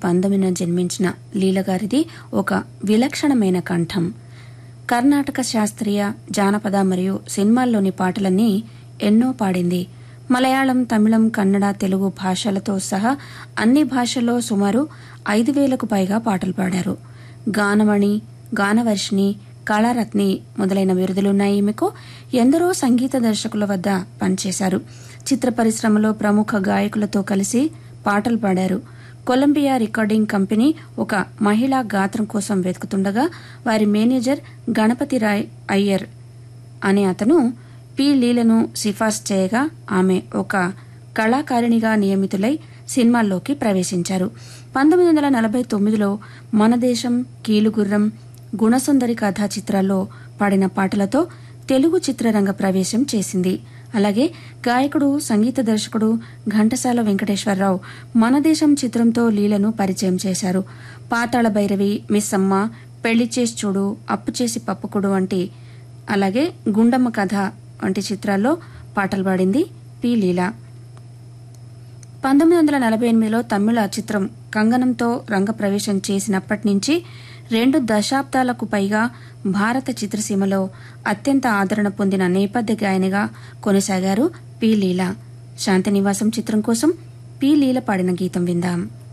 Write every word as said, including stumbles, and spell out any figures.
పంతొమ్మిదిన జన్మించిన లీలగారిది ఒక విలక్షణమైన కంఠం. కర్ణాటక శాస్త్రీయ, జానపద మరియు సినిమాల్లోని పాటలన్నీ ఎన్నో పాడింది. మలయాళం, తమిళం, కన్నడ, తెలుగు భాషలతో సహా అన్ని భాషల్లో సుమారు ఐదు వేలకు పైగా పాటలు పాడారు. గానమణి, గానవర్షిణి, కళారత్ని మొదలైన బిరుదులున్నాయి ఈమెకు. ఎందరో సంగీత దర్శకుల వద్ద పనిచేశారు. చిత్ర పరిశ్రమలో ప్రముఖ గాయకులతో కలిసి పాటలు పాడారు. కొలంబియా రికార్డింగ్ కంపెనీ ఒక మహిళా గాత్రం కోసం వెతుకుతుండగా వారి మేనేజర్ గణపతి రాయ్ అయ్యర్ అనే అతను పి లీలను సిఫార్సు చేయగా ఆమె ఒక కళాకారిణిగా నియమితులై సినిమాల్లోకి ప్రవేశించారు. పంతొమ్మిది వందల నలభై తొమ్మిదిలో మన దేశం, కీలుగుర్రం, గుణసుందరి కథా చిత్రాల్లో పాడిన పాటలతో తెలుగు చిత్రరంగ ప్రవేశం చేసింది. అలాగే గాయకుడు, సంగీత దర్శకుడు ఘంటసాల వెంకటేశ్వరరావు మన దేశం చిత్రంతో లీలను పరిచయం చేశారు. పాతాళ భైరవి, మిస్సమ్మ, పెళ్లి చేసి చూడు, అప్పు చేసి పప్పుకుడు వంటి, అలాగే గుండమ్మ కథ వంటి చిత్రాల్లో పాటలు పాడింది పి లీల. పంతొమ్మిది వందల నలభై ఎనిమిదిలో తమిళ చిత్రం కంగనంతో రంగప్రవేశం చేసినప్పటి నుంచి రెండు దశాబ్దాలకు పైగా భారత చిత్రసీమలో అత్యంత ఆదరణ పొందిన నేపథ్య గాయనిగా కొనసాగారు పి లీల. శాంతినివాసం చిత్రం కోసం పి లీల పాడిన గీతం విందాం.